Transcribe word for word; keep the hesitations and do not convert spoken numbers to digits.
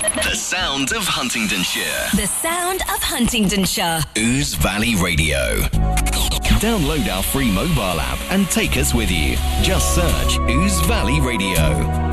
The sound of Huntingdonshire. The sound of Huntingdonshire. Ouse Valley Radio. Download our free mobile app and take us with you. Just search Ouse Valley Radio.